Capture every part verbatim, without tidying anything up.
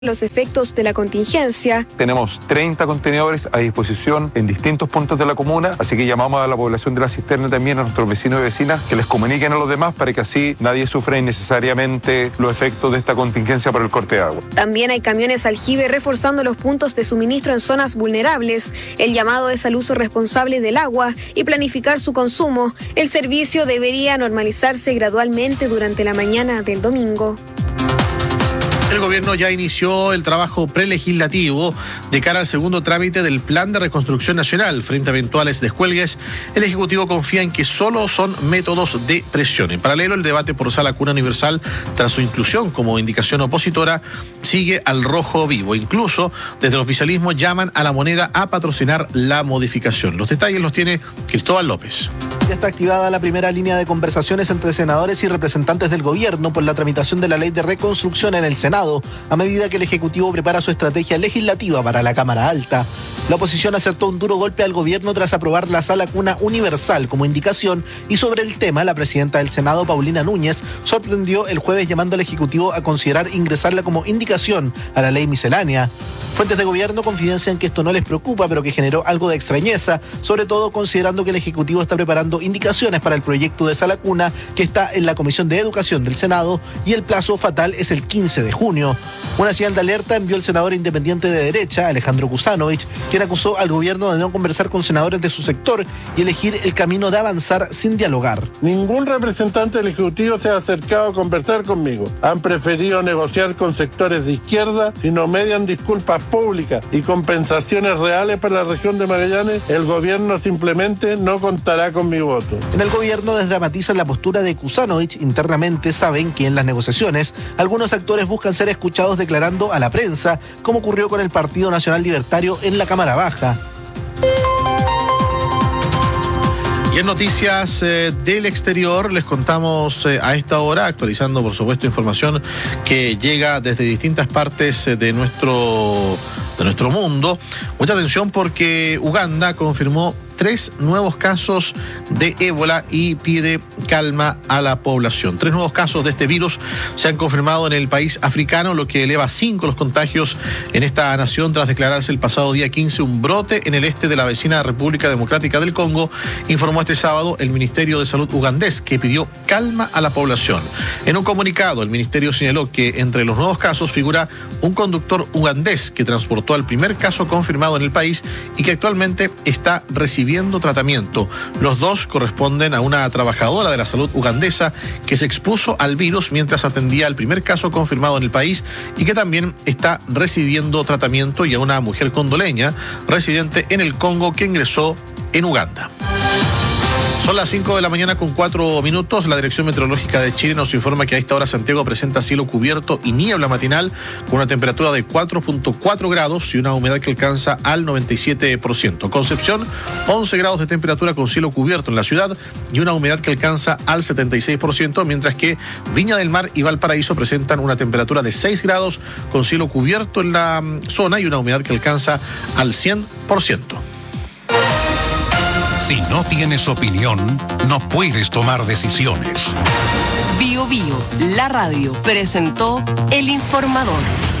los efectos de la contingencia. Tenemos treinta contenedores a disposición en distintos puntos de la comuna, así que llamamos a la población de la cisterna también, a nuestros vecinos y vecinas, que les comuniquen a los demás para que así nadie sufra innecesariamente los efectos de esta contingencia por el corte de agua. También hay camiones aljibe reforzando los puntos de suministro en zonas vulnerables. El llamado es al uso responsable del agua y planificar su consumo. El servicio debería normalizarse gradualmente durante la mañana del domingo. El gobierno ya inició el trabajo prelegislativo de cara al segundo trámite del Plan de Reconstrucción Nacional. Frente a eventuales descuelgues, el Ejecutivo confía en que solo son métodos de presión. En paralelo, el debate por Sala Cuna Universal, tras su inclusión como indicación opositora, sigue al rojo vivo. Incluso desde el oficialismo llaman a la moneda a patrocinar la modificación. Los detalles los tiene Cristóbal López. Ya está activada la primera línea de conversaciones entre senadores y representantes del gobierno por la tramitación de la ley de reconstrucción en el Senado, a medida que el Ejecutivo prepara su estrategia legislativa para la Cámara Alta. La oposición acertó un duro golpe al gobierno tras aprobar la Sala Cuna Universal como indicación, y sobre el tema, la presidenta del Senado, Paulina Núñez, sorprendió el jueves llamando al Ejecutivo a considerar ingresarla como indicación a la ley miscelánea. Fuentes de gobierno confidencian que esto no les preocupa, pero que generó algo de extrañeza, sobre todo considerando que el Ejecutivo está preparando indicaciones para el proyecto de Sala Cuna que está en la Comisión de Educación del Senado y el plazo fatal es el quince de junio. Una señal de alerta envió el senador independiente de derecha, Alejandro Kusanovich, quien acusó al gobierno de no conversar con senadores de su sector y elegir el camino de avanzar sin dialogar. Ningún representante del Ejecutivo se ha acercado a conversar conmigo. Han preferido negociar con sectores de izquierda. Si no median disculpas públicas y compensaciones reales para la región de Magallanes, el gobierno simplemente no contará con mi voto. En el gobierno desdramatizan la postura de Kusanovich. Internamente saben que en las negociaciones algunos actores buscan ser escuchados declarando a la prensa, como ocurrió con el Partido Nacional Libertario en la Cámara Baja. Y en noticias eh, del exterior les contamos eh, a esta hora, actualizando por supuesto información que llega desde distintas partes eh, de nuestro, de nuestro mundo. Mucha atención porque Uganda confirmó tres nuevos casos de ébola y pide calma a la población. Tres nuevos casos de este virus se han confirmado en el país africano, lo que eleva a cinco los contagios en esta nación tras declararse el pasado día quince un brote en el este de la vecina República Democrática del Congo, informó este sábado el Ministerio de Salud ugandés, que pidió calma a la población. En un comunicado, el ministerio señaló que entre los nuevos casos figura un conductor ugandés que transportó al primer caso confirmado en el país y que actualmente está recibiendo tratamiento. Los dos corresponden a una trabajadora de la salud ugandesa que se expuso al virus mientras atendía al primer caso confirmado en el país y que también está recibiendo tratamiento, y a una mujer condoleña residente en el Congo que ingresó en Uganda. Son las cinco de la mañana con cuatro minutos. La Dirección Meteorológica de Chile nos informa que a esta hora Santiago presenta cielo cubierto y niebla matinal con una temperatura de cuatro punto cuatro grados y una humedad que alcanza al noventa y siete por ciento. Concepción, once grados de temperatura con cielo cubierto en la ciudad y una humedad que alcanza al setenta y seis por ciento, mientras que Viña del Mar y Valparaíso presentan una temperatura de seis grados con cielo cubierto en la zona y una humedad que alcanza al cien por ciento. Si no tienes opinión, no puedes tomar decisiones. Bio Bio, la radio, presentó El Informador.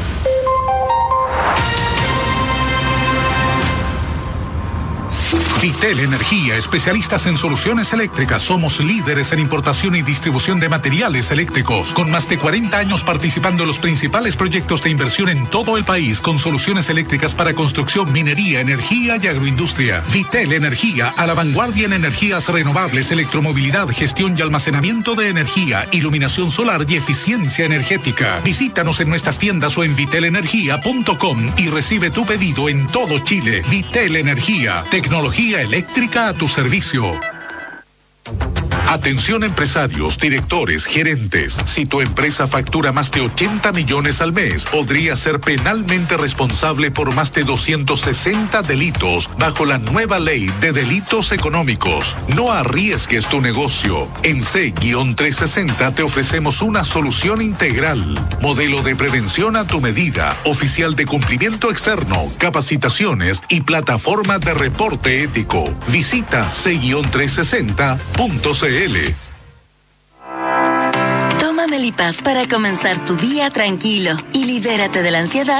Vitel Energía, especialistas en soluciones eléctricas. Somos líderes en importación y distribución de materiales eléctricos, con más de cuarenta años participando en los principales proyectos de inversión en todo el país, con soluciones eléctricas para construcción, minería, energía y agroindustria. Vitel Energía, a la vanguardia en energías renovables, electromovilidad, gestión y almacenamiento de energía, iluminación solar y eficiencia energética. Visítanos en nuestras tiendas o en vitel energía punto com y recibe tu pedido en todo Chile. Vitel Energía, tecnología eléctrica a tu servicio. Atención empresarios, directores, gerentes. Si tu empresa factura más de ochenta millones al mes, podría ser penalmente responsable por más de doscientos sesenta delitos bajo la nueva ley de delitos económicos. No arriesgues tu negocio. En C trescientos sesenta te ofrecemos una solución integral. Modelo de prevención a tu medida, oficial de cumplimiento externo, capacitaciones y plataforma de reporte ético. Visita C trescientos sesenta punto c l. Toma Melipaz para comenzar tu día tranquilo y libérate de la ansiedad